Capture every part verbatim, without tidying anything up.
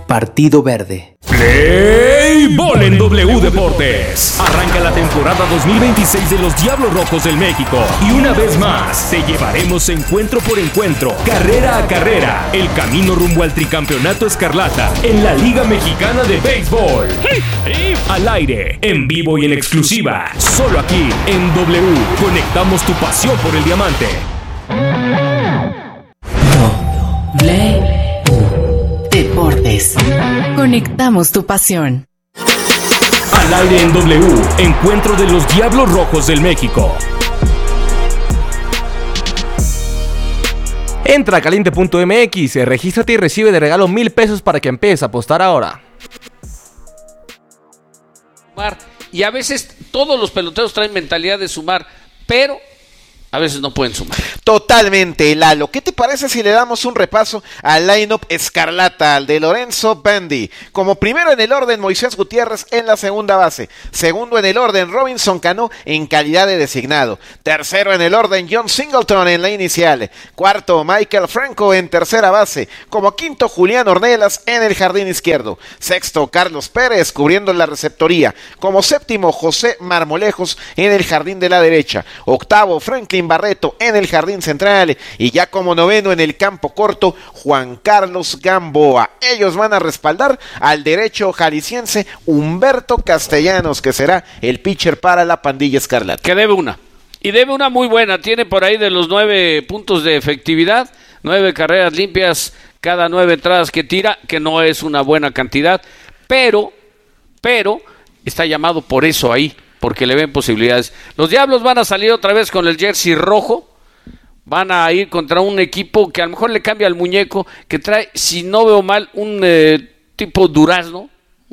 Partido Verde. Play Ball en W Deportes. Arranca la temporada dos mil veintiséis de los Diablos Rojos del México. Y una vez más, te llevaremos encuentro por encuentro, carrera a carrera, el camino rumbo al tricampeonato escarlata en la Liga Mexicana de Béisbol. Al aire, en vivo y en exclusiva, solo aquí en W. Conectamos tu pasión por el diamante. W Deportes. Conectamos tu pasión. Al aire en W, encuentro de los Diablos Rojos del México. Entra a caliente punto m x, regístrate y recibe de regalo mil pesos para que empieces a apostar ahora. Y a veces todos los peloteros traen mentalidad de sumar, pero a veces no pueden sumar. Totalmente, Lalo. ¿Qué te parece si le damos un repaso al line-up escarlata, al de Lorenzo Bandy? Como primero en el orden, Moisés Gutiérrez en la segunda base. Segundo en el orden, Robinson Cano en calidad de designado. Tercero en el orden, John Singleton en la inicial. Cuarto, Michael Franco en tercera base. Como quinto, Julián Ornelas en el jardín izquierdo. Sexto, Carlos Pérez cubriendo la receptoría. Como séptimo, José Marmolejos en el jardín de la derecha. Octavo, Franklin Barreto en el jardín central, y ya como noveno en el campo corto, Juan Carlos Gamboa. Ellos van a respaldar al derecho jalisciense Humberto Castellanos, que será el pitcher para la pandilla escarlata. Que debe una, y debe una muy buena, tiene por ahí de los nueve puntos de efectividad, nueve carreras limpias cada nueve entradas que tira, que no es una buena cantidad, pero, pero, está llamado por eso ahí, porque le ven posibilidades. Los Diablos van a salir otra vez con el jersey rojo, van a ir contra un equipo que a lo mejor le cambia el muñeco, que trae, si no veo mal, un eh, tipo durazno,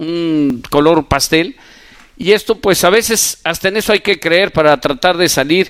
un color pastel, y esto pues a veces hasta en eso hay que creer para tratar de salir,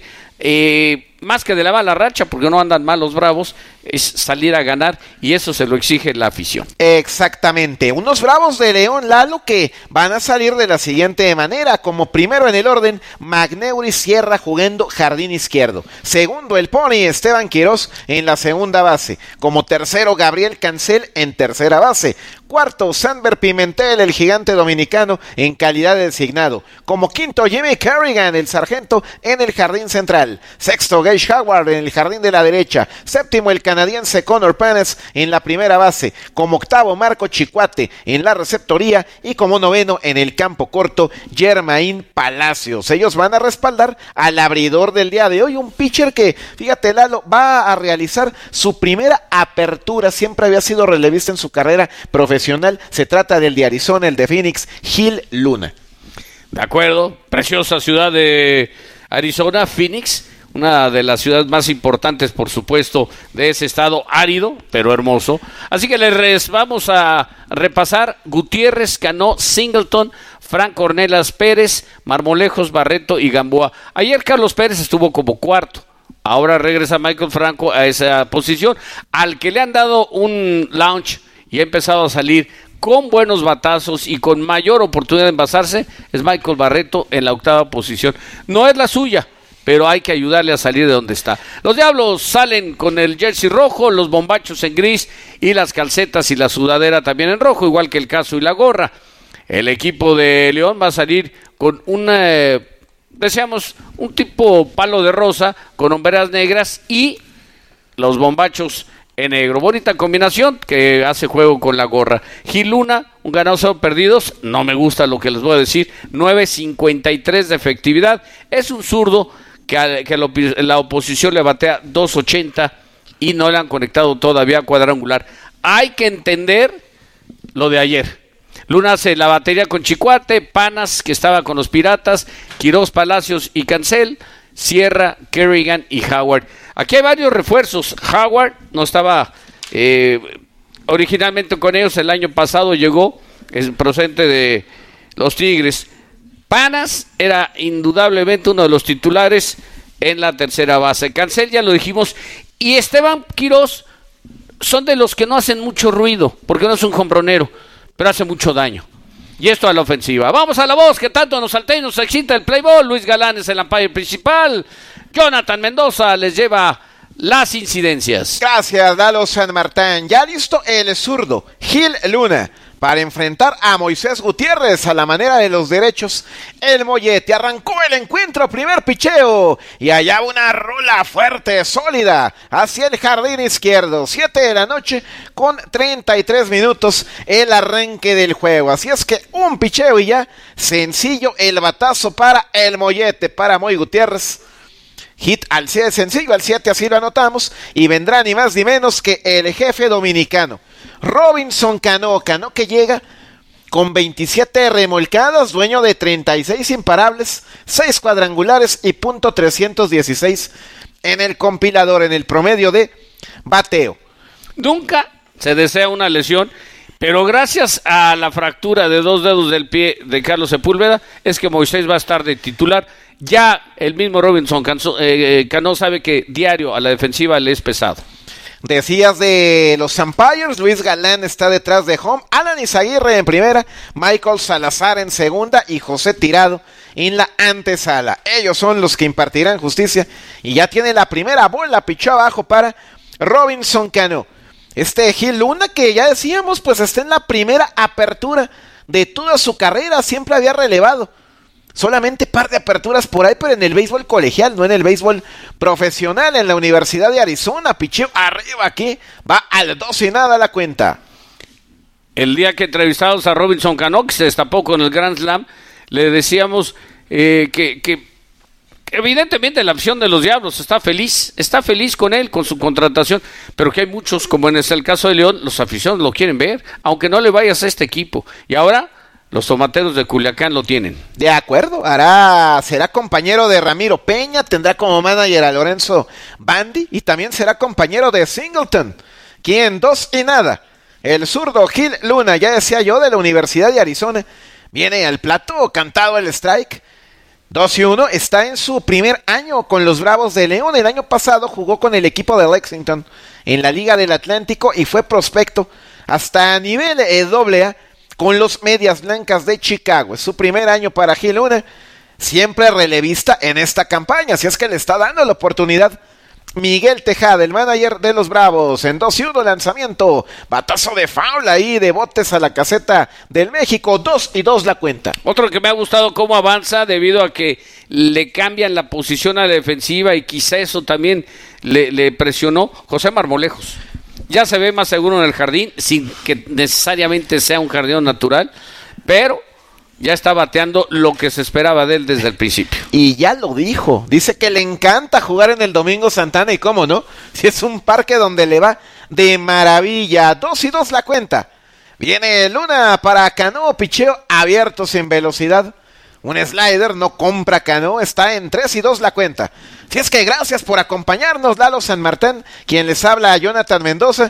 eh, más que de la mala racha, porque no andan mal los Bravos, es salir a ganar, y eso se lo exige la afición. Exactamente, unos Bravos de León, Lalo, que van a salir de la siguiente manera. Como primero en el orden, Magneuri Sierra jugando jardín izquierdo. Segundo, el Pony Esteban Quirós en la segunda base. Como tercero, Gabriel Cancel en tercera base. Cuarto, Sanber Pimentel, el gigante dominicano, en calidad de designado. Como quinto, Jimmy Kerrigan, el sargento, en el jardín central. Sexto, Gage Howard en el jardín de la derecha. Séptimo, el canadiense Connor Panes en la primera base. Como octavo, Marco Chicuate en la receptoría. Y como noveno, en el campo corto, Germain Palacios. Ellos van a respaldar al abridor del día de hoy, un pitcher que, fíjate, Lalo, va a realizar su primera apertura. Siempre había sido relevista en su carrera profesional. Se trata del de Arizona, el de Phoenix, Gil Luna. De acuerdo, preciosa ciudad de Arizona, Phoenix, una de las ciudades más importantes, por supuesto, de ese estado árido, pero hermoso. Así que les vamos a repasar: Gutiérrez, Cano, Singleton, Franco Ornelas Pérez, Marmolejos, Barreto y Gamboa. Ayer Carlos Pérez estuvo como cuarto. Ahora regresa Michael Franco a esa posición, al que le han dado un launch y ha empezado a salir con buenos batazos y con mayor oportunidad de envasarse, es Michael Barreto en la octava posición. No es la suya, pero hay que ayudarle a salir de donde está. Los Diablos salen con el jersey rojo, los bombachos en gris y las calcetas y la sudadera también en rojo, igual que el caso y la gorra. El equipo de León va a salir con una, eh, deseamos, un tipo palo de rosa con hombreras negras y los bombachos en negro. Bonita combinación que hace juego con la gorra. Gil Luna, un ganado, cero perdidos. No me gusta lo que les voy a decir. nueve cincuenta y tres de efectividad. Es un zurdo que, a, que la, la oposición le batea dos ochenta y no le han conectado todavía cuadrangular. Hay que entender lo de ayer. Luna hace la batería con Chicuate, Panas, que estaba con los Piratas, Quirós, Palacios y Cancel, Sierra, Kerrigan y Howard. Aquí hay varios refuerzos. Howard no estaba eh, originalmente con ellos, el año pasado llegó, es procedente de los Tigres. Panas era indudablemente uno de los titulares en la tercera base. Cancel, ya lo dijimos, y Esteban Quirós son de los que no hacen mucho ruido, porque no es un jonronero, pero hace mucho daño. Y esto a la ofensiva. Vamos a la voz que tanto nos saltea y nos excita el play ball. Luis Galán es el umpire principal. Jonathan Mendoza les lleva las incidencias. Gracias, Lalo San Martín. Ya listo el zurdo, Gil Luna, para enfrentar a Moisés Gutiérrez a la manera de los derechos. El Mollete arrancó el encuentro, primer picheo, y allá una rola fuerte, sólida, hacia el jardín izquierdo. siete de la noche con treinta y tres minutos el arranque del juego. Así es que un picheo y ya, sencillo el batazo para el Mollete, para Moy Gutiérrez. Hit al siete, sencillo al siete, así lo anotamos, y vendrá ni más ni menos que el jefe dominicano, Robinson Cano. Cano que llega con veintisiete remolcadas, dueño de treinta y seis imparables, seis cuadrangulares y punto trescientos dieciséis en el compilador, en el promedio de bateo. Nunca se desea una lesión, pero gracias a la fractura de dos dedos del pie de Carlos Sepúlveda es que Moisés va a estar de titular. Ya el mismo Robinson Cano, eh, Cano sabe que diario a la defensiva le es pesado. Decías de los umpires, Luis Galán está detrás de home, Alan Izaguirre en primera, Michael Salazar en segunda y José Tirado en la antesala. Ellos son los que impartirán justicia y ya tiene la primera bola, pichó abajo para Robinson Cano. Este Gil Luna, que ya decíamos, pues está en la primera apertura de toda su carrera, siempre había relevado. Solamente par de aperturas por ahí, pero en el béisbol colegial, no en el béisbol profesional, en la Universidad de Arizona. Picheo arriba aquí, va al dos y nada la cuenta. El día que entrevistamos a Robinson Cano, que se destapó con el Grand Slam, le decíamos eh, que, que evidentemente la opción de los Diablos está feliz, está feliz con él, con su contratación, pero que hay muchos, como en el caso de León, los aficionados lo quieren ver, aunque no le vayas a este equipo. Y ahora los tomateros de Culiacán lo tienen. De acuerdo, hará, será compañero de Ramiro Peña, tendrá como manager a Lorenzo Bandi y también será compañero de Singleton, quien dos y nada. El zurdo Gil Luna, ya decía yo, de la Universidad de Arizona, viene al plato, cantado el strike. dos y uno, está en su primer año con los Bravos de León. El año pasado jugó con el equipo de Lexington en la Liga del Atlántico y fue prospecto hasta a nivel eh, doble A con los Medias Blancas de Chicago. Es su primer año para Gil Luna, siempre relevista en esta campaña, así es que le está dando la oportunidad Miguel Tejada, el manager de los Bravos. En dos y uno lanzamiento, batazo de foul ahí, de botes a la caseta del México, dos y dos la cuenta. Otro que me ha gustado cómo avanza debido a que le cambian la posición a la defensiva y quizá eso también le, le presionó, José Marmolejos. Ya se ve más seguro en el jardín, sin que necesariamente sea un jardín natural, pero ya está bateando lo que se esperaba de él desde el principio. Y ya lo dijo, dice que le encanta jugar en el Domingo Santana, y cómo no, si es un parque donde le va de maravilla. Dos y dos la cuenta. Viene Luna para Cano, picheo abierto sin velocidad. Un slider, no compra Cano, está en tres y dos la cuenta. Si es que gracias por acompañarnos, Lalo San Martín, quien les habla a Jonathan Mendoza,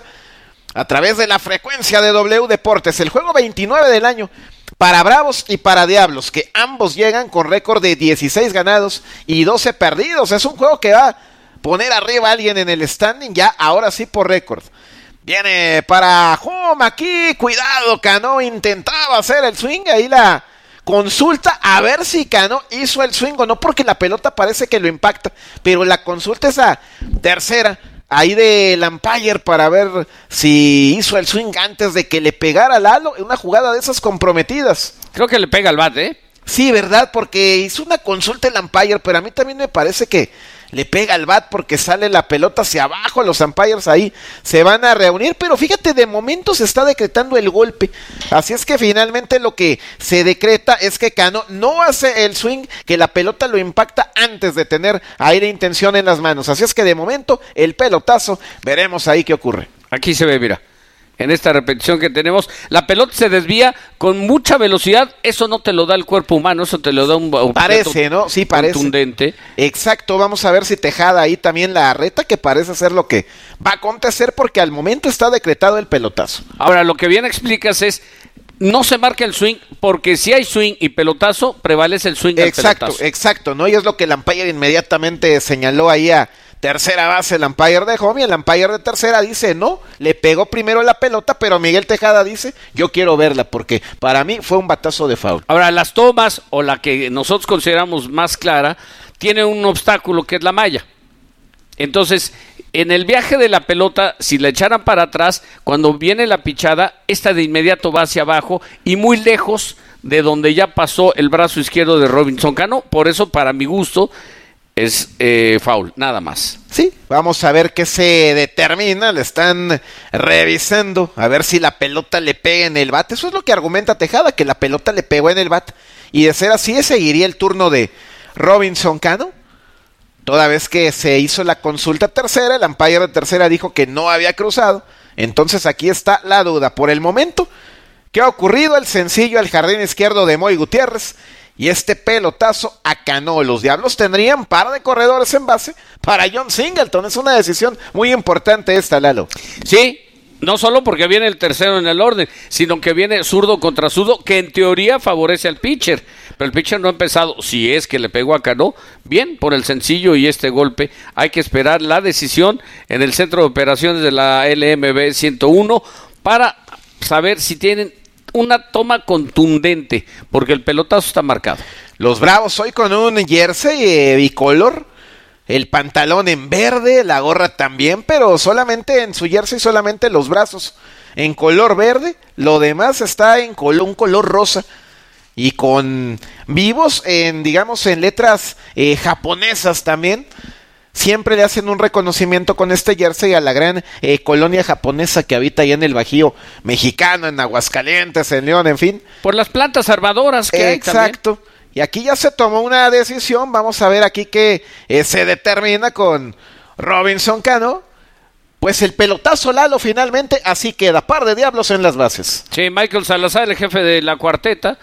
a través de la frecuencia de W Deportes. El juego veintinueve del año para Bravos y para Diablos, que ambos llegan con récord de dieciséis ganados y doce perdidos. Es un juego que va a poner arriba a alguien en el standing, ya ahora sí por récord. Viene para home aquí, cuidado, Cano intentaba hacer el swing, ahí la consulta a ver si Cano hizo el swing o no, porque la pelota parece que lo impacta, pero la consulta es a tercera, ahí del umpire, para ver si hizo el swing antes de que le pegara Lalo, una jugada de esas comprometidas. Creo que le pega al bat, ¿eh? Sí, ¿verdad? Porque hizo una consulta el umpire, pero a mí también me parece que le pega al bat porque sale la pelota hacia abajo, los umpires ahí se van a reunir, pero fíjate, de momento se está decretando el golpe, así es que finalmente lo que se decreta es que Cano no hace el swing, que la pelota lo impacta antes de tener aire e intención en las manos, así es que de momento el pelotazo, veremos ahí qué ocurre. Aquí se ve, mira, en esta repetición que tenemos, la pelota se desvía con mucha velocidad, eso no te lo da el cuerpo humano, eso te lo da un, un parece, ¿no? Sí, parece. Contundente. Exacto, vamos a ver si Tejada ahí también la reta, que parece ser lo que va a acontecer, porque al momento está decretado el pelotazo. Ahora, lo que bien explicas es, no se marca el swing, porque si hay swing y pelotazo, prevalece el swing del exacto, pelotazo. Exacto, ¿no? Y es lo que el umpire inmediatamente señaló ahí a tercera base, el umpire de home, y el umpire de tercera dice, no, le pegó primero la pelota, pero Miguel Tejada dice, yo quiero verla, porque para mí fue un batazo de foul. Ahora, las tomas, o la que nosotros consideramos más clara, tiene un obstáculo que es la malla. Entonces, en el viaje de la pelota, si la echaran para atrás, cuando viene la pichada, esta de inmediato va hacia abajo y muy lejos de donde ya pasó el brazo izquierdo de Robinson Cano. Por eso, para mi gusto, es eh, foul, nada más. Sí, vamos a ver qué se determina. Le están revisando a ver si la pelota le pega en el bat. Eso es lo que argumenta Tejada, que la pelota le pegó en el bat. Y de ser así, seguiría el turno de Robinson Cano. Toda vez que se hizo la consulta tercera, el umpire de tercera dijo que no había cruzado. Entonces aquí está la duda. Por el momento, ¿qué ha ocurrido? El sencillo al jardín izquierdo de Moy Gutiérrez y este pelotazo a Cano. Los Diablos tendrían par de corredores en base para John Singleton. Es una decisión muy importante esta, Lalo. Sí, no solo porque viene el tercero en el orden, sino que viene zurdo contra zurdo, que en teoría favorece al pitcher. Pero el pitcher no ha empezado, si es que le pegó a Cano, bien por el sencillo y este golpe. Hay que esperar la decisión en el centro de operaciones de la L M B ciento uno para saber si tienen una toma contundente, porque el pelotazo está marcado. Los Bravos hoy con un jersey eh, bicolor, el pantalón en verde, la gorra también, pero solamente en su jersey, solamente los brazos en color verde, lo demás está en color, un color rosa. Y con vivos en, digamos, en letras eh, japonesas también. Siempre le hacen un reconocimiento con este jersey a la gran eh, colonia japonesa que habita ahí en el Bajío mexicano, en Aguascalientes, en León, en fin. Por las plantas armadoras que hay también. Exacto. Y aquí ya se tomó una decisión. Vamos a ver aquí que eh, se determina con Robinson Cano. Pues el pelotazo, Lalo, finalmente así queda. Par de Diablos en las bases. Sí, Michael Salazar, el jefe de la cuarteta,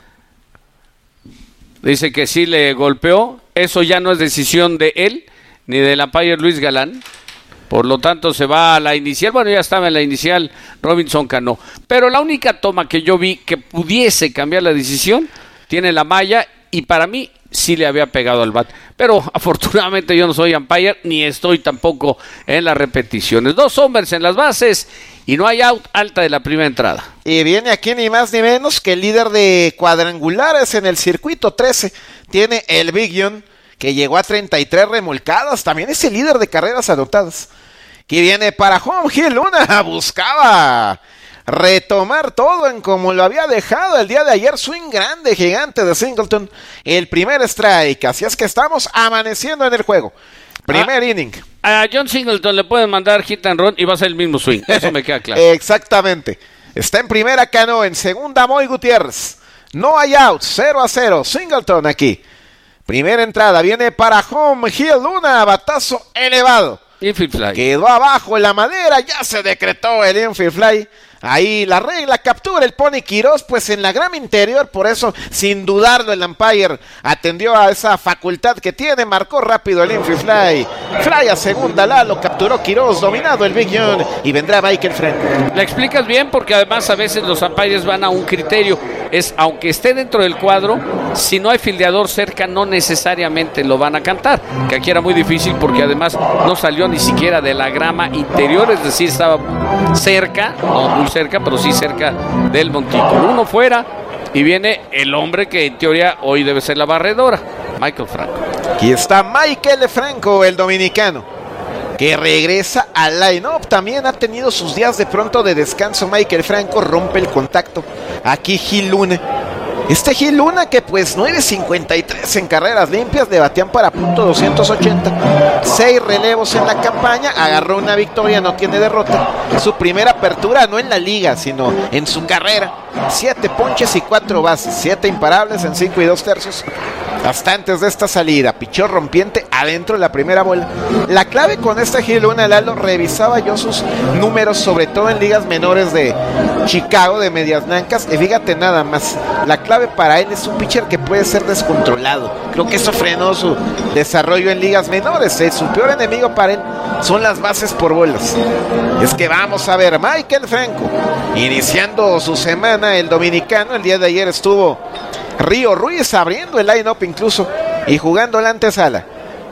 dice que sí le golpeó. Eso ya no es decisión de él, ni del umpire Luis Galán. Por lo tanto, se va a la inicial. Bueno, ya estaba en la inicial Robinson Cano. Pero la única toma que yo vi que pudiese cambiar la decisión, tiene la malla, y para mí sí le había pegado al bat. Pero afortunadamente yo no soy umpire, ni estoy tampoco en las repeticiones. Dos hombres en las bases y no hay out, alta de la primera entrada. Y viene aquí ni más ni menos que el líder de cuadrangulares en el circuito trece. Tiene el Big John, que llegó a treinta y tres remolcadas. También es el líder de carreras anotadas. Que viene para home. Gil Luna buscaba retomar todo en como lo había dejado el día de ayer. Swing grande, gigante de Singleton. El primer strike. Así es que estamos amaneciendo en el juego. Primer ah, inning. A John Singleton le pueden mandar hit and run y va a ser el mismo swing. Eso me queda claro. Exactamente. Está en primera Cano, en segunda Moy Gutiérrez. No hay out, cero a cero. Singleton aquí. Primera entrada, viene para home. Gil Luna, batazo elevado. Infield fly. Quedó abajo en la madera, ya se decretó el infield fly. Ahí la regla, captura el Pony Quirós, pues en la grama interior, por eso, sin dudarlo, el umpire atendió a esa facultad que tiene, marcó rápido el infield fly. Fly a segunda, Lalo, capturó Quirós, dominado el Big John, y vendrá Michael Franco. La explicas bien, porque además a veces los umpires van a un criterio, es aunque esté dentro del cuadro, si no hay fildeador cerca, no necesariamente lo van a cantar, que aquí era muy difícil porque además no salió ni siquiera de la grama interior, es decir, estaba cerca, no muy cerca, pero sí cerca del montículo. Uno fuera y viene el hombre que en teoría hoy debe ser la barredora, Michael Franco. Aquí está Michael Franco, el dominicano, que regresa al line-up. También ha tenido sus días de pronto de descanso. Michael Franco rompe el contacto. Aquí Gil Luna. Este Gil Luna que pues nueve cincuenta y tres en carreras limpias, le batean para punto doscientos ochenta. Seis relevos en la campaña, agarró una victoria, no tiene derrota. Su primera apertura no en la liga, sino en su carrera. Siete ponches y cuatro bases, siete imparables en cinco y dos tercios. Hasta antes de esta salida, pichó rompiente adentro de la primera bola. La clave con este Gil Luna, Lalo, revisaba yo sus números, sobre todo en ligas menores de Chicago, de Medias Blancas, y fíjate nada más, la clave para él es un pitcher que puede ser descontrolado. Creo que eso frenó su desarrollo en ligas menores. ¿eh? Su peor enemigo para él son las bases por bolas. Es que vamos a ver, Michael Franco, iniciando su semana, el dominicano, el día de ayer estuvo Río Ruiz abriendo el line-up incluso y jugando la antesala.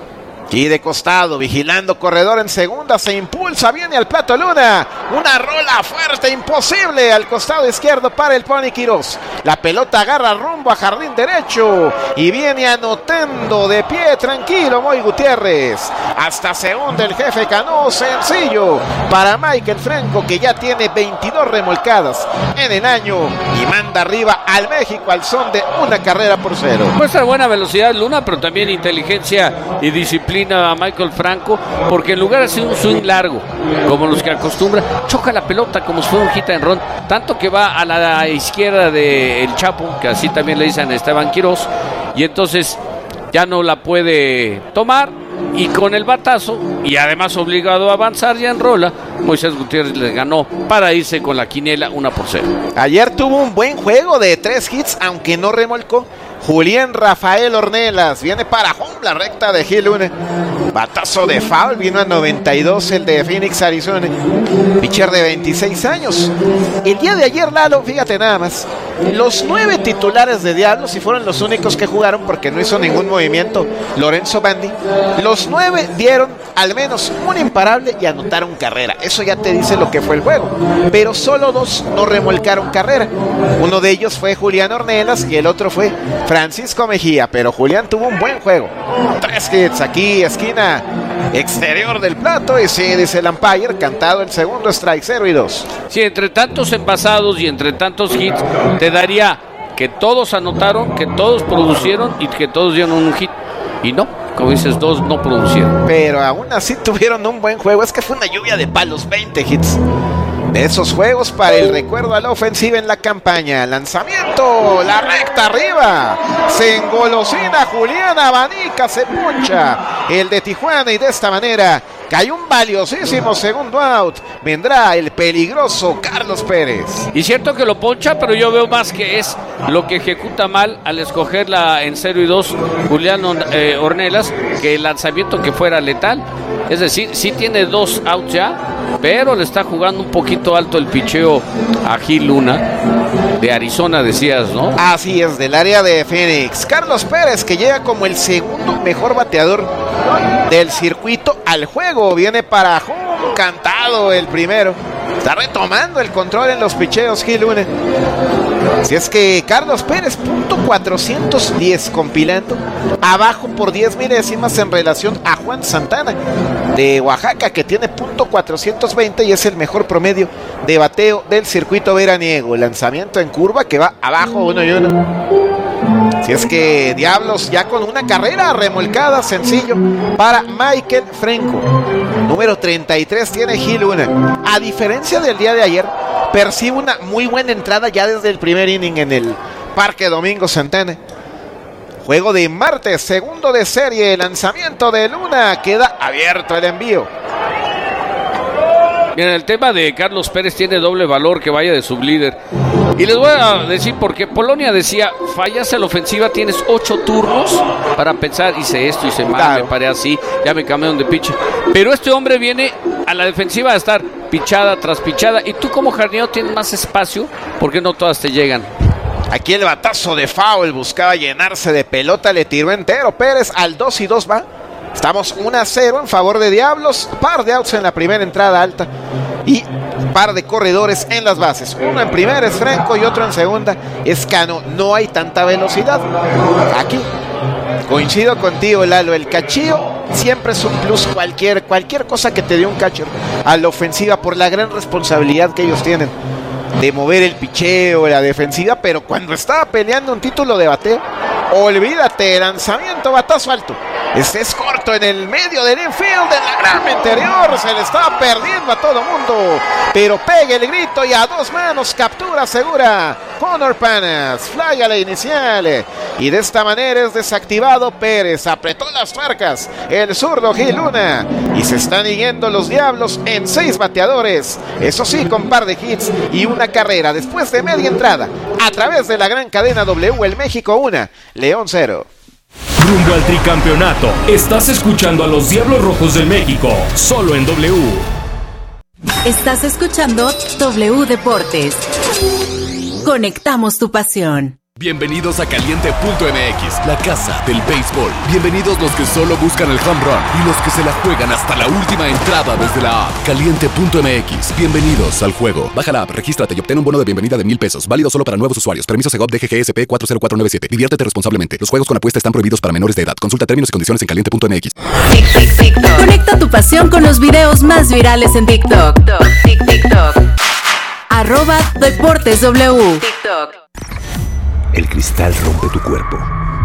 Y de costado, vigilando corredor en segunda, se impulsa, viene al plato Luna. Una rola fuerte, imposible al costado izquierdo para el Pony Quirós. La pelota agarra rumbo a jardín derecho y viene anotando de pie tranquilo Moy Gutiérrez. Hasta se hunde el jefe Cano, sencillo para Michael Franco, que ya tiene veintidós remolcadas en el año y manda arriba al México al son de una carrera por cero. Muestra buena velocidad Luna, pero también inteligencia y disciplina a Michael Franco, porque en lugar de hacer un swing largo como los que acostumbra, choca la pelota como si fuera un hit and run, tanto que va a la izquierda del Chapo, que así también le dicen a Esteban Quirós, y entonces ya no la puede tomar, y con el batazo, y además obligado a avanzar ya en rola, Moisés Gutiérrez le ganó para irse con la quiniela una por cero. Ayer tuvo un buen juego de tres hits, aunque no remolcó. Julián Rafael Ornelas viene para home, la recta de Gil Luna. Batazo de foul, vino a noventa y dos el de Phoenix, Arizona. Pitcher de veintiséis años. El día de ayer, Lalo, fíjate nada más, los nueve titulares de Diablos, y fueron los únicos que jugaron porque no hizo ningún movimiento Lorenzo Bandi, los nueve dieron al menos un imparable y anotaron carrera. Eso ya te dice lo que fue el juego. Pero solo dos no remolcaron carrera. Uno de ellos fue Julián Ornelas y el otro fue Francisco Mejía, pero Julián tuvo un buen juego. Tres hits aquí, esquina exterior del plato, y sí, dice el umpire, cantado el segundo strike, cero y dos. Sí, entre tantos envasados y entre tantos hits, te daría que todos anotaron, que todos producieron y que todos dieron un hit. Y no, como dices, dos no producieron. Pero aún así tuvieron un buen juego. Es que fue una lluvia de palos, veinte hits. De esos juegos para el recuerdo a la ofensiva en la campaña. Lanzamiento, la recta arriba. Se engolosina Julián, abanica, se puncha el de Tijuana, y de esta manera cayó un valiosísimo segundo out. Vendrá el peligroso Carlos Pérez. Y cierto que lo poncha, pero yo veo más que es lo que ejecuta mal al escogerla en cero y dos Julián eh, Ornelas, que el lanzamiento que fuera letal. Es decir, sí tiene dos outs ya, pero le está jugando un poquito alto el picheo a Gil Luna, de Arizona decías, ¿no? Así es, del área de Phoenix. Carlos Pérez, que llega como el segundo mejor bateador del circuito al juego, viene para home, cantado el primero. Está retomando el control en los picheos Gil Luna. Si es que Carlos Pérez, punto cuatrocientos diez compilando, abajo por diez milésimas en relación a Juan Santana de Oaxaca, que tiene punto cuatrocientos veinte y es el mejor promedio de bateo del circuito veraniego. El lanzamiento en curva que va abajo uno y uno. Si es que Diablos ya con una carrera remolcada, sencillo para Michael Franco. Número treinta y tres tiene Gil Luna. A diferencia del día de ayer, percibe una muy buena entrada ya desde el primer inning en el Parque Domingo Santana. Juego de martes, segundo de serie, lanzamiento de Luna, queda abierto el envío. Miren, el tema de Carlos Pérez tiene doble valor que vaya de sublíder. Y les voy a decir porque Polonia decía, fallas a la ofensiva, tienes ocho turnos para pensar, hice esto, hice mal, claro, me paré así, ya me cambiaron de pitch. Pero este hombre viene a la defensiva a estar pichada tras pichada, y tú como jardinero tienes más espacio porque no todas te llegan. Aquí el batazo de foul, buscaba llenarse de pelota, le tiró entero Pérez, al dos y dos va. Estamos uno a cero en favor de Diablos, par de outs en la primera entrada alta y par de corredores en las bases. Uno en primera es Franco y otro en segunda es Cano. No hay tanta velocidad. Aquí coincido contigo, Lalo, el cachío siempre es un plus, cualquier, cualquier cosa que te dé un catcher a la ofensiva por la gran responsabilidad que ellos tienen de mover el picheo, la defensiva, pero cuando estaba peleando un título de bateo, olvídate, lanzamiento, batazo alto. Este es corto en el medio del infield, en la grama interior, se le estaba perdiendo a todo mundo, pero pega el grito y a dos manos captura segura Connor Panas, fly a la inicial, y de esta manera es desactivado Pérez, apretó las tuercas el zurdo Gil Luna, y se están yendo los Diablos en seis bateadores, eso sí, con par de hits y una carrera después de media entrada, a través de la gran cadena W, el México uno, León cero. Rumbo al tricampeonato, estás escuchando a los Diablos Rojos del México, solo en W. Estás escuchando W Deportes. Conectamos tu pasión. Bienvenidos a Caliente punto M X, la casa del béisbol. Bienvenidos los que solo buscan el home run y los que se la juegan hasta la última entrada desde la app. Caliente punto M X, bienvenidos al juego. Baja la app, regístrate y obtén un bono de bienvenida de mil pesos. Válido solo para nuevos usuarios. Permiso Segov D G G S P cuatro cero cuatro nueve siete. Diviértete responsablemente. Los juegos con apuesta están prohibidos para menores de edad. Consulta términos y condiciones en caliente punto M X. Tic, tic, tic, conecta tu pasión con los videos más virales en TikTok. Tic, tic, toc. Arroba Deportes W. TikTok. El cristal rompe tu cuerpo,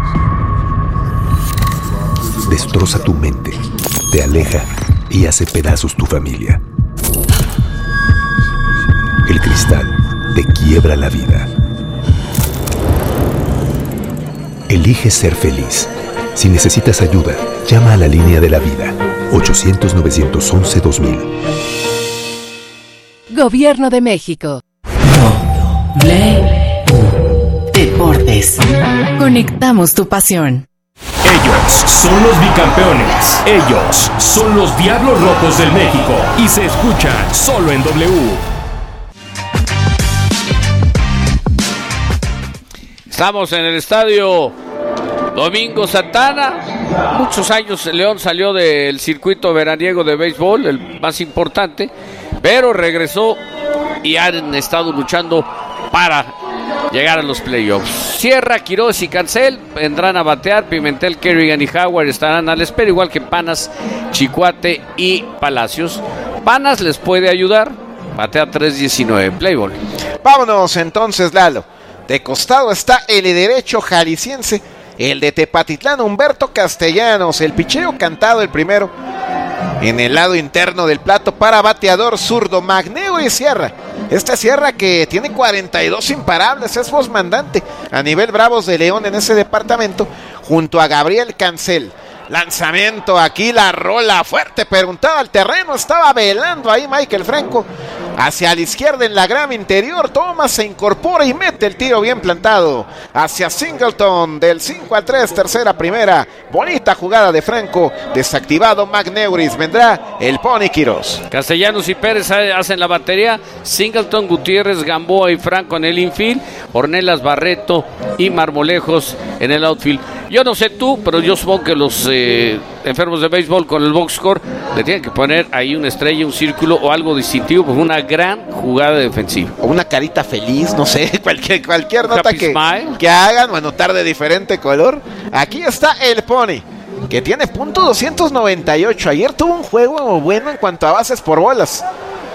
destroza tu mente, te aleja y hace pedazos tu familia. El cristal te quiebra la vida. Elige ser feliz. Si necesitas ayuda, llama a la línea de la vida, ochocientos, novecientos once, dos mil. Gobierno de México. Deportes. Conectamos tu pasión. Ellos son los bicampeones. Ellos son los Diablos Rojos del México. Y se escuchan solo en W. Estamos en el estadio Domingo Santana. Muchos años León salió del circuito veraniego de béisbol, el más importante, pero regresó y han estado luchando para llegar a los playoffs. Sierra, Quiroz y Cancel vendrán a batear. Pimentel, Kerrigan y Howard estarán a la espera, igual que Panas, Chicuate y Palacios. Panas les puede ayudar. Batea tres diecinueve en Playball. Vámonos entonces, Lalo. De costado está el derecho jalisciense, el de Tepatitlán, Humberto Castellanos. El picheo cantado el primero. En el lado interno del plato para bateador zurdo, Magneuri Sierra. Esta Sierra que tiene cuarenta y dos imparables, es voz mandante a nivel Bravos de León en ese departamento, junto a Gabriel Cancel. Lanzamiento aquí, la rola fuerte, preguntaba al terreno, estaba velando ahí Michael Franco. Hacia la izquierda en la grama interior, Thomas se incorpora y mete el tiro bien plantado hacia Singleton, del cinco al tres, tercera primera. Bonita jugada de Franco, desactivado Magneuris, vendrá el Pony Quiroz. Castellanos y Pérez hacen la batería, Singleton, Gutiérrez, Gamboa y Franco en el infield, Ornelas, Barreto y Marmolejos en el outfield. Yo no sé tú, pero yo supongo que los eh, enfermos de béisbol con el box score le tienen que poner ahí una estrella, un círculo o algo distintivo, pues una gran jugada defensiva. O una carita feliz, no sé, cualquier, cualquier nota que, que hagan, o anotar de diferente color. Aquí está el Pony, que tiene punto doscientos noventa y ocho. Ayer tuvo un juego bueno en cuanto a bases por bolas.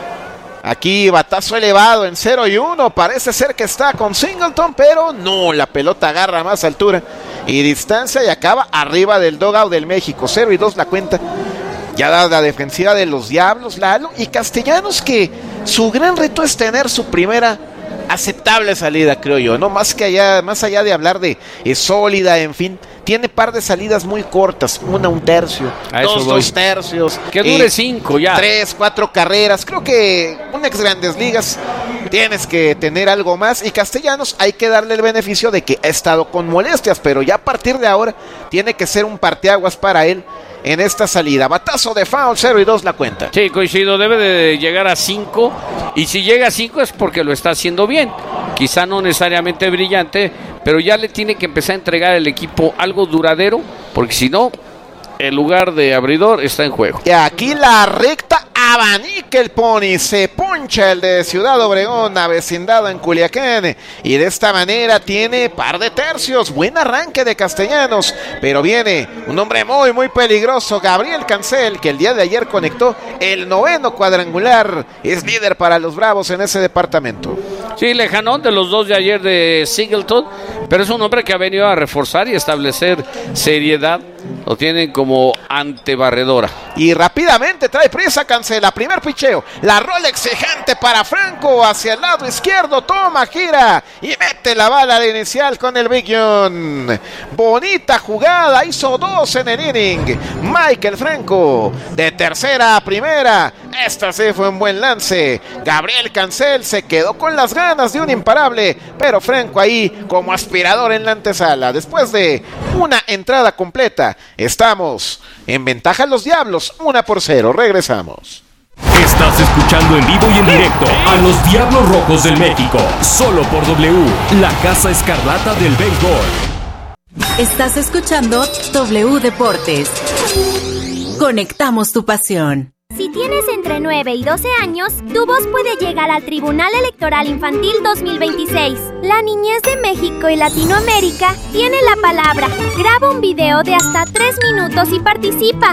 Aquí batazo elevado en cero y uno, parece ser que está con Singleton, pero no, la pelota agarra más altura y distancia y acaba arriba del dugout del México. Cero y dos la cuenta. Ya da la defensiva de los Diablos, Lalo, y Castellanos, que su gran reto es tener su primera aceptable salida, creo yo, ¿no? Más que allá, más allá de hablar de es sólida, en fin, tiene par de salidas muy cortas, una un tercio, a dos, voy. dos tercios. Que dure eh, cinco ya. Tres, cuatro carreras. Creo que un ex Grandes Ligas tienes que tener algo más, y Castellanos hay que darle el beneficio de que ha estado con molestias, pero ya a partir de ahora tiene que ser un parteaguas para él en esta salida. Batazo de foul, cero y dos la cuenta. Sí, coincido, debe de llegar a cinco, y si llega a cinco es porque lo está haciendo bien. Quizá no necesariamente brillante, pero ya le tiene que empezar a entregar al equipo algo duradero, porque si no, el lugar de abridor está en juego. Y aquí la recta abanica el Pony, se poncha el de Ciudad Obregón, avecindado en Culiacán, y de esta manera tiene par de tercios. Buen arranque de Castellanos, pero viene un hombre muy muy peligroso, Gabriel Cancel, que el día de ayer conectó el noveno cuadrangular, es líder para los Bravos en ese departamento. Sí, lejanón de los dos de ayer de Singleton, pero es un hombre que ha venido a reforzar y establecer seriedad. Lo tienen como antebarredora. Y rápidamente trae prisa Cancela. Primer picheo. La rola exigente para Franco hacia el lado izquierdo. Toma, gira y mete la bala al inicial con el Big John. Bonita jugada. Hizo dos en el inning. Michael Franco de tercera a primera. Esta sí fue un buen lance. Gabriel Cancel se quedó con las ganas de un imparable, pero Franco ahí como aspirador en la antesala. Después de una entrada completa, estamos en ventaja los Diablos, una por cero. Regresamos. Estás escuchando en vivo y en directo a los Diablos Rojos del México, solo por W, la Casa Escarlata del béisbol. Estás escuchando W Deportes. Conectamos tu pasión. Si tienes entre nueve y doce años, tu voz puede llegar al Tribunal Electoral Infantil dos mil veintiséis. La niñez de México y Latinoamérica tiene la palabra. Graba un video de hasta tres minutos y participa.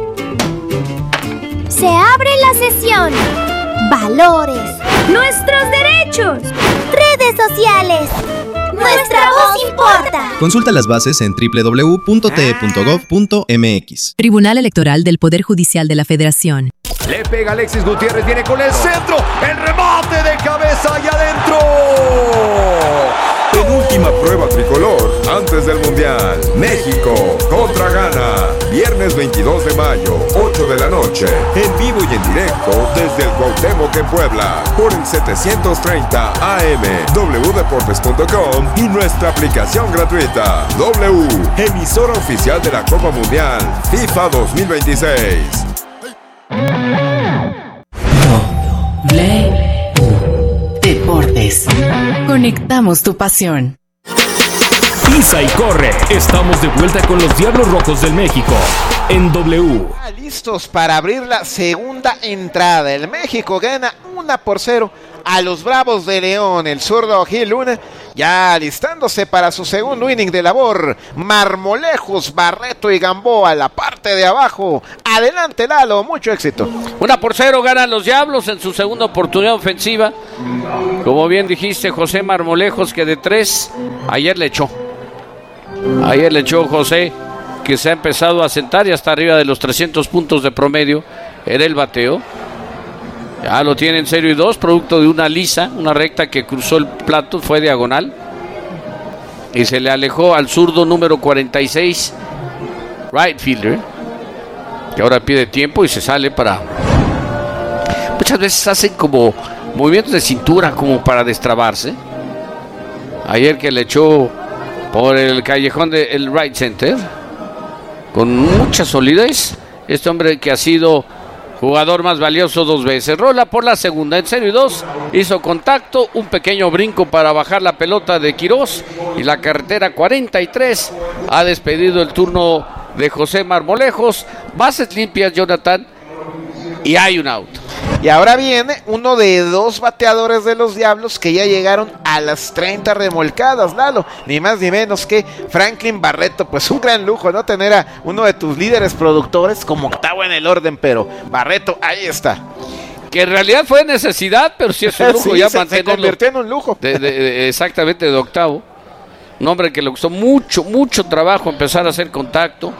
Se abre la sesión. Valores. Nuestros derechos. Redes sociales. Nuestra voz importa. Consulta las bases en doble u doble u doble u punto t e punto gov punto m x. Tribunal Electoral del Poder Judicial de la Federación. Le pega Alexis Gutiérrez, viene con el centro, el remate de cabeza y adentro. Penúltima prueba tricolor antes del Mundial. México contra Ghana. Viernes veintidós de mayo, ocho de la noche. En vivo y en directo desde el Cuauhtémoc en Puebla. Por el setecientos treinta A M, doble u deportes punto com y nuestra aplicación gratuita. W, emisora oficial de la Copa Mundial FIFA dos mil veintiséis. Deportes. Conectamos tu pasión. Pisa y corre. Estamos de vuelta con los Diablos Rojos del México en W. Listos para abrir la segunda entrada. El México gana uno por cero a los Bravos de León. El zurdo Gil Luna ya alistándose para su segundo inning de labor. Marmolejos, Barreto y Gamboa, la parte de abajo. Adelante, Lalo, mucho éxito. Una por cero ganan los Diablos en su segunda oportunidad ofensiva. Como bien dijiste, José Marmolejos, que de tres ayer le echó. Ayer le echó José, que se ha empezado a sentar y hasta arriba de los trescientos puntos de promedio era el bateo. Ya lo tiene en cero y dos, producto de una lisa, una recta que cruzó el plato, fue diagonal. Y se le alejó al zurdo número cuarenta y seis, right fielder, que ahora pide tiempo y se sale para... Muchas veces hacen como movimientos de cintura como para destrabarse. Ayer que le echó por el callejón del right center, con mucha solidez, este hombre que ha sido jugador más valioso dos veces. Rola por la segunda en cero y dos, hizo contacto, un pequeño brinco para bajar la pelota de Quirós y la carretera cuarenta y tres ha despedido el turno de José Marmolejos. Bases limpias, Jonathan, y hay un out. Y ahora viene uno de dos bateadores de los Diablos que ya llegaron a las treinta remolcadas, Lalo. Ni más ni menos que Franklin Barreto. Pues un gran lujo, ¿no? Tener a uno de tus líderes productores como octavo en el orden, pero Barreto, ahí está. Que en realidad fue necesidad, pero sí es un lujo. Sí, ya se, mantenerlo. Se convirtió en un lujo. De, de, de, exactamente, de octavo. Un hombre que le costó mucho, mucho trabajo empezar a hacer contacto.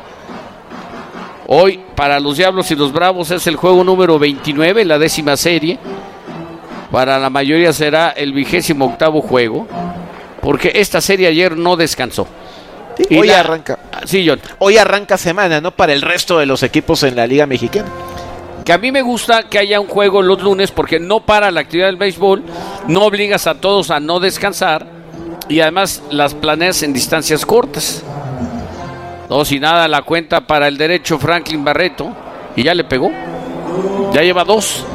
Hoy para los Diablos y los Bravos es el juego número veintinueve, la décima serie. Para la mayoría será el vigésimo octavo juego, porque esta serie ayer no descansó. Sí, hoy la... arranca. Sí, John. Hoy arranca semana, ¿no? Para el resto de los equipos en la Liga Mexicana. Que a mí me gusta que haya un juego los lunes, porque no para la actividad del béisbol, no obligas a todos a no descansar y además las planeas en distancias cortas. Dos y nada la cuenta para el derecho Franklin Barreto. Y ya le pegó. Ya lleva dos.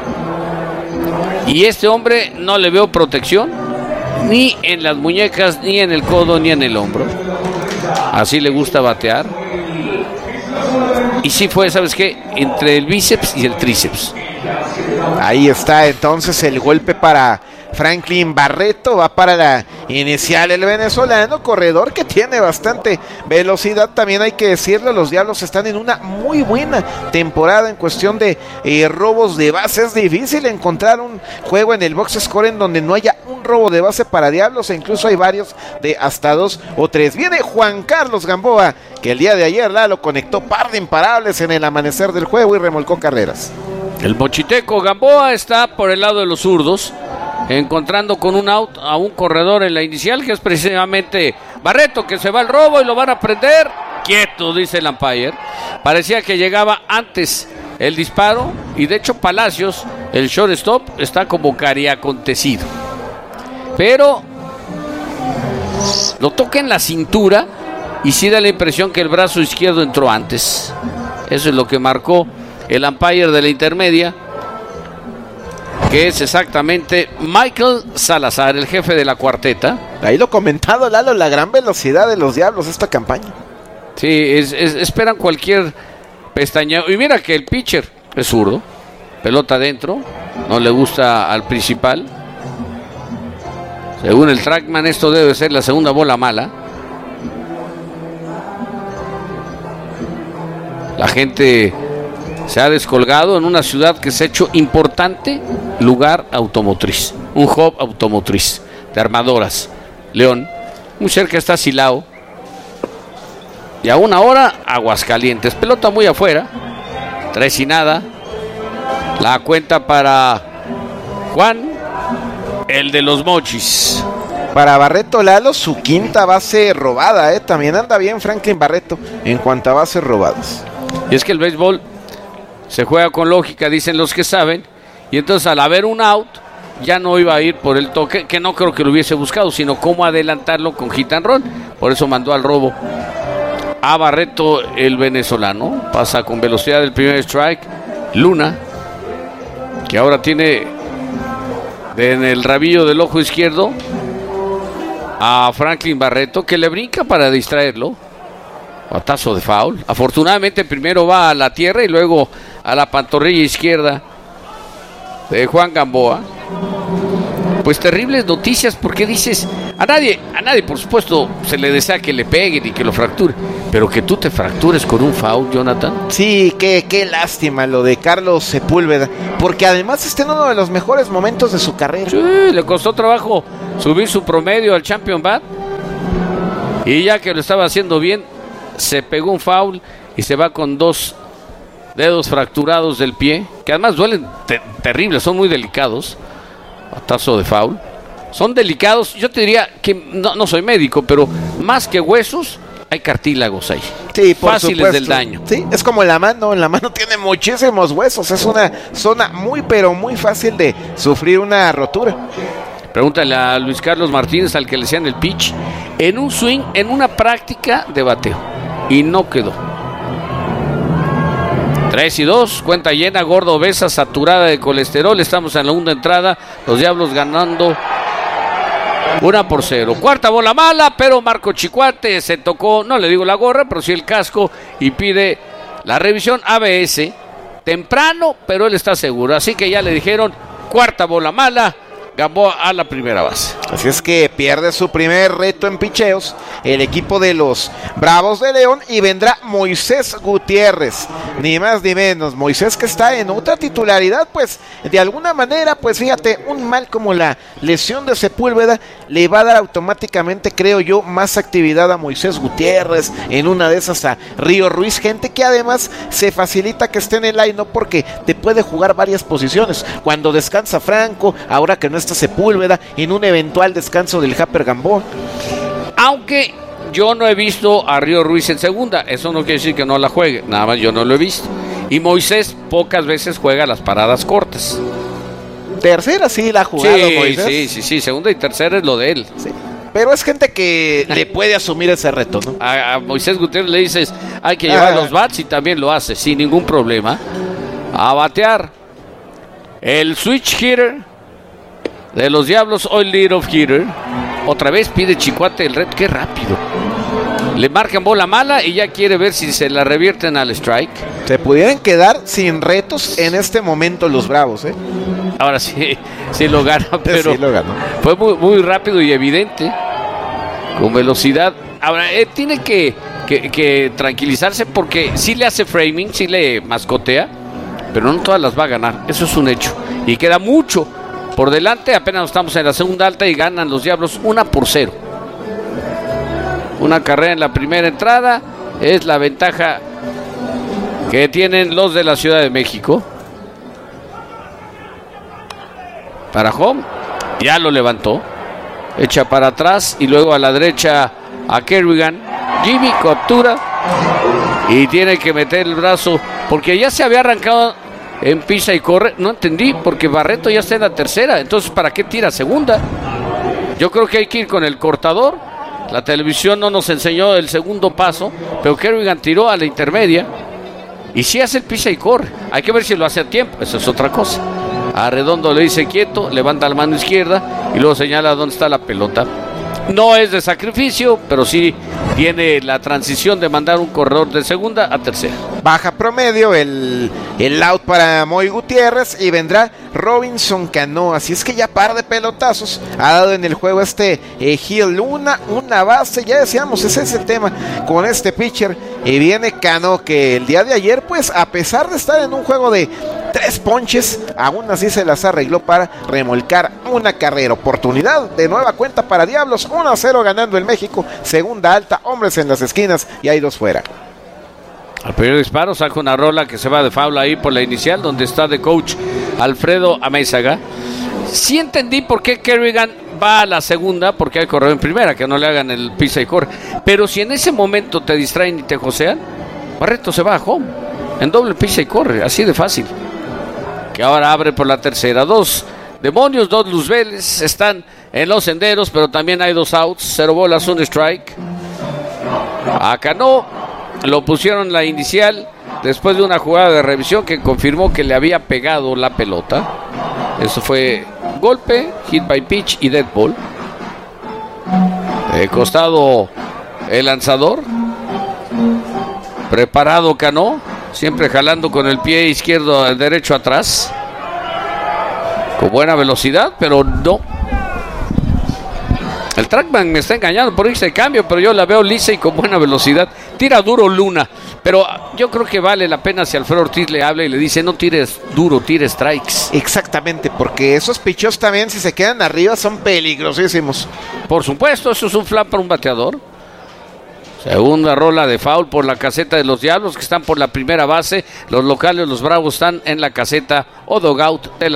Y este hombre no le veo protección. Ni en las muñecas, ni en el codo, ni en el hombro. Así le gusta batear. Y sí fue, ¿sabes qué? Entre el bíceps y el tríceps. Ahí está entonces el golpe para Franklin Barreto. Va para la inicial el venezolano, corredor que tiene bastante velocidad, también hay que decirlo. Los Diablos están en una muy buena temporada en cuestión de eh, robos de base. Es difícil encontrar un juego en el box score en donde no haya un robo de base para Diablos, e incluso hay varios de hasta dos o tres. Viene Juan Carlos Gamboa, que el día de ayer Lalo conectó par de imparables en el amanecer del juego y remolcó carreras. El mochiteco Gamboa está por el lado de los zurdos, encontrando con un out a un corredor en la inicial, que es precisamente Barreto, que se va al robo y lo van a prender. Quieto, dice el umpire. Parecía que llegaba antes el disparo, y de hecho Palacios, el shortstop, está como cariacontecido. Pero lo toca en la cintura y sí da la impresión que el brazo izquierdo entró antes. Eso es lo que marcó el umpire de la intermedia. que es exactamente Michael Salazar, el jefe de la cuarteta. Ahí lo comentado, Lalo, la gran velocidad de los Diablos esta campaña. Sí, es, es, esperan cualquier pestañeo. Y mira que el pitcher es zurdo, pelota adentro, no le gusta al principal. Según el Trackman, esto debe ser la segunda bola mala. La gente se ha descolgado en una ciudad que se ha hecho importante lugar automotriz, un hub automotriz de armadoras. León, muy cerca está Silao. Y a una hora, Aguascalientes. Pelota muy afuera. Tres y nada. La cuenta para Juan, el de los Mochis. Para Barreto, Lalo, su quinta base robada, ¿eh? También anda bien Franklin Barreto en cuanto a bases robadas. Y es que el béisbol se juega con lógica, dicen los que saben. Y entonces al haber un out, ya no iba a ir por el toque, que no creo que lo hubiese buscado, sino cómo adelantarlo con hit and run. Por eso mandó al robo a Barreto, el venezolano. Pasa con velocidad del primer strike. Luna, que ahora tiene en el rabillo del ojo izquierdo a Franklin Barreto, que le brinca para distraerlo. Batazo de foul. Afortunadamente primero va a la tierra y luego a la pantorrilla izquierda de Juan Gamboa. Pues terribles noticias, porque dices, a nadie, a nadie por supuesto se le desea que le peguen y que lo fracture, pero que tú te fractures con un foul, Jonathan. Sí, qué, qué lástima lo de Carlos Sepúlveda, porque además está en uno de los mejores momentos de su carrera. Sí, le costó trabajo subir su promedio al Champion Bat, y ya que lo estaba haciendo bien, se pegó un foul y se va con dos dedos fracturados del pie, que además duelen te- terribles, son muy delicados. Batazo de foul. Son delicados, yo te diría que no, no soy médico, pero más que huesos, hay cartílagos ahí. Sí, por fáciles supuesto. del daño. Sí, es como la mano, la mano tiene muchísimos huesos, es una zona muy pero muy fácil de sufrir una rotura. Pregúntale a Luis Carlos Martínez, al que le decían el pitch, en un swing, en una práctica de bateo, y no quedó. tres y dos, cuenta llena, gorda, obesa, saturada de colesterol. Estamos en la segunda entrada, los Diablos ganando una por cero. Cuarta bola mala, pero Marco Chicuate se tocó, no le digo la gorra, pero sí el casco, y pide la revisión A B S temprano, pero él está seguro. Así que ya le dijeron cuarta bola mala, Gamboa a la primera base. Así es que pierde su primer reto en picheos el equipo de los Bravos de León, y vendrá Moisés Gutiérrez, ni más ni menos. Moisés, que está en otra titularidad, pues de alguna manera, pues fíjate, un mal como la lesión de Sepúlveda le va a dar automáticamente, creo yo, más actividad a Moisés Gutiérrez, en una de esas a Río Ruiz, gente que además se facilita que esté en el line, porque te puede jugar varias posiciones. Cuando descansa Franco, ahora que no está Sepúlveda, en un eventual descanso del Japper Gamboa. Aunque yo no he visto a Río Ruiz en segunda, eso no quiere decir que no la juegue, nada más yo no lo he visto. Y Moisés pocas veces juega las paradas cortas. Tercera sí la ha jugado sí, Moisés. Sí, sí, sí, segunda y tercera es lo de él. Sí. Pero es gente que le puede asumir ese reto, ¿no? A, a Moisés Gutiérrez le dices, hay que llevar ah. los bats, y también lo hace, sin ningún problema. A batear. El switch hitter de los Diablos, hoy lead of hitter. Otra vez pide Chicuate el reto, qué rápido. Le marcan bola mala y ya quiere ver si se la revierten al strike. Se pudieran quedar sin retos en este momento los Bravos, ¿eh? Ahora sí, sí lo gana, pero sí lo ganó. Fue muy, muy rápido y evidente, con velocidad. Ahora, él tiene que, que, que tranquilizarse, porque sí le hace framing, sí le mascotea, pero no todas las va a ganar, eso es un hecho. Y queda mucho por delante, apenas estamos en la segunda alta y ganan los Diablos una por cero. Una carrera en la primera entrada es la ventaja que tienen los de la Ciudad de México. Para home, ya lo levantó, echa para atrás y luego a la derecha a Kerrigan. Jimmy captura y tiene que meter el brazo, porque ya se había arrancado en pisa y corre. No entendí, porque Barreto ya está en la tercera, entonces ¿para qué tira segunda? Yo creo que hay que ir con el cortador. La televisión no nos enseñó el segundo paso, pero Kerrigan tiró a la intermedia y sí hace el pisa y corre. Hay que ver si lo hace a tiempo, eso es otra cosa. A Redondo le dice quieto, levanta la mano izquierda y luego señala dónde está la pelota. No es de sacrificio, pero sí tiene la transición de mandar un corredor de segunda a tercera. Baja promedio el, el out para Moy Gutiérrez y vendrá Robinson Cano. Así es que ya par de pelotazos ha dado en el juego este eh, Hill. Una, una base, ya decíamos, ese es el tema con este pitcher. Y viene Cano, que el día de ayer, pues a pesar de estar en un juego de tres ponches, aún así se las arregló para remolcar una carrera. Oportunidad de nueva cuenta para Diablos. uno a cero ganando el México. Segunda alta, hombres en las esquinas y hay dos fuera. Al primer disparo saca una rola que se va de foul ahí por la inicial, donde está de coach Alfredo Amézaga. Sí entendí por qué Kerrigan va a la segunda, porque hay corredor en primera, que no le hagan el pisa y corre. Pero si en ese momento te distraen y te josean, Barreto se va a home. En doble pisa y corre, así de fácil. Que ahora abre por la tercera. Dos demonios, dos luzbeles están en los senderos, pero también hay dos outs, cero bolas, un strike. A Cano lo pusieron en la inicial después de una jugada de revisión que confirmó que le había pegado la pelota. Eso fue golpe, hit by pitch y dead ball. De costado el lanzador. Preparado Cano, siempre jalando con el pie izquierdo al derecho atrás. Con buena velocidad, pero no. El trackman me está engañando por irse de cambio, pero yo la veo lisa y con buena velocidad. Tira duro Luna, pero yo creo que vale la pena si Alfredo Ortiz le habla y le dice no tires duro, tires strikes. Exactamente, porque esos pichos también, si se quedan arriba, son peligrosísimos. Por supuesto, eso es un flan para un bateador. Segunda rola de foul por la caseta de los Diablos, que están por la primera base. Los locales, los Bravos, están en la caseta o dugout de la